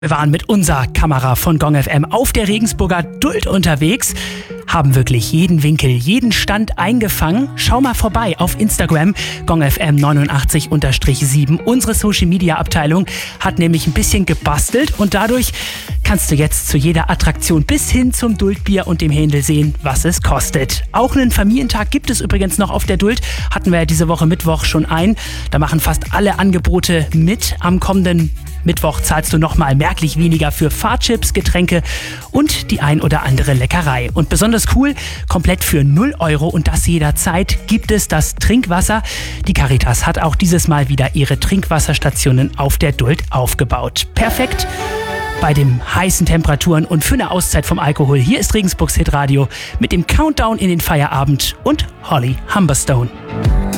Wir waren mit unserer Kamera von Gong FM auf der Regensburger Duld unterwegs, haben wirklich jeden Winkel, jeden Stand eingefangen. Schau mal vorbei auf Instagram, GongFM 89-7. Unsere Social-Media-Abteilung hat nämlich ein bisschen gebastelt und dadurch kannst du jetzt zu jeder Attraktion bis hin zum Duldbier und dem Händel sehen, was es kostet. Auch einen Familientag gibt es übrigens noch auf der Duld. Hatten wir ja diese Woche Mittwoch schon ein. Da machen fast alle Angebote mit. Am kommenden Mittwoch zahlst du nochmal merklich weniger für Fahrchips, Getränke und die ein oder andere Leckerei. Und besonders cool, komplett für 0 Euro und das jederzeit gibt es das Trinkwasser. Die Caritas hat auch dieses Mal wieder ihre Trinkwasserstationen auf der Duld aufgebaut. Perfekt bei den heißen Temperaturen und für eine Auszeit vom Alkohol. Hier ist Regensburgs Hitradio mit dem Countdown in den Feierabend und Holly Humberstone.